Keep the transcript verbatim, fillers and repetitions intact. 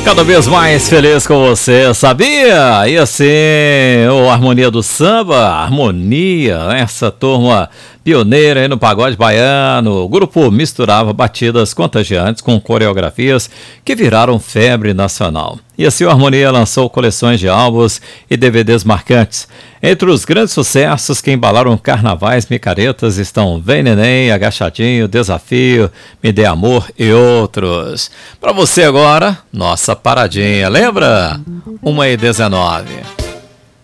Cada vez mais feliz com você, sabia? E assim, o Harmonia do Samba, Harmonia, essa turma pioneira aí no pagode baiano. O grupo misturava batidas contagiantes com coreografias que viraram febre nacional. E assim o Harmonia lançou coleções de álbuns e D V Ds marcantes. Entre os grandes sucessos que embalaram carnavais micaretas estão Vem Neném, Agachadinho, Desafio, Me Dê Amor e outros. Para você agora, nossa paradinha, lembra? uma e dezenove.